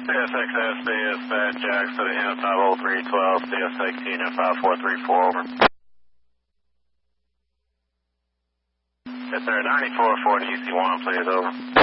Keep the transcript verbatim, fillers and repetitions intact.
C S X S B is Bad Jacks to the N five oh three twelve, C S eighteen and five four three four, over. Yes, sir, ninety-four forty, E C one, please, over.